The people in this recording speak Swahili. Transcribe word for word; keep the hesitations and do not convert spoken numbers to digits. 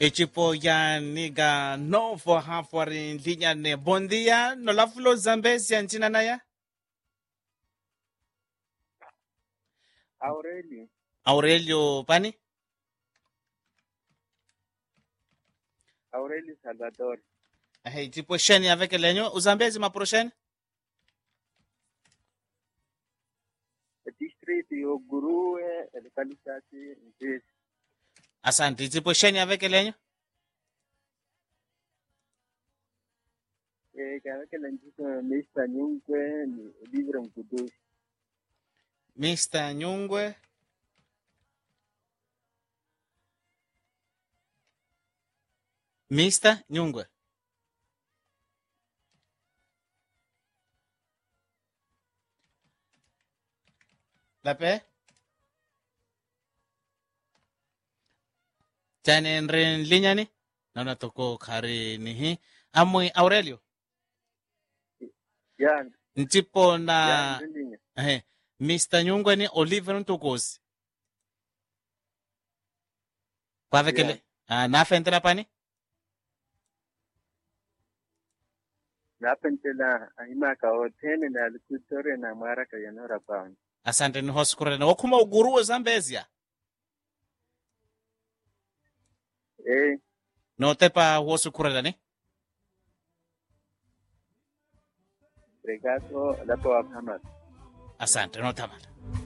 Equipo ya Niga Novo Hafuari Linyane. Bom dia, no Lafulo Zambesi Antina Naya? Aurelio. Aurelio Pani? Aurelio Salvador. Hey, tipo Sheni avec Lenyo. O Zambesi ma prochaine? Distrito yo Guru e localitate Mbezi. Asante, tipo Sheni avec Lenyo? E kana kala njito Mister Nyungwe ni Livre Mkudu. mister Nyungwe. mister Nyungwe. Lape? Tane nren linyani? Naona toko kari nihi. Amui Aurelio. Ya, Ntipo ya na ndinga. eh, mister Nyungwe ni Oliver Ntokozi. Kwa vekele? Yeah. Ah, na fentela pani? Napentela ahima ka otene na alkutore na maraka ya nora pauni. Asante ni hoskurene. Wakuma uguru wa Zambezia. E, No tepa hoskurene ni? regato lapo wa Hamas. Asante, no tamala.